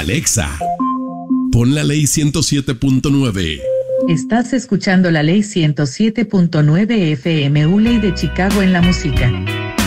Alexa, pon la ley 107.9. Estás escuchando la ley 107.9 FM, Ley de Chicago en la música.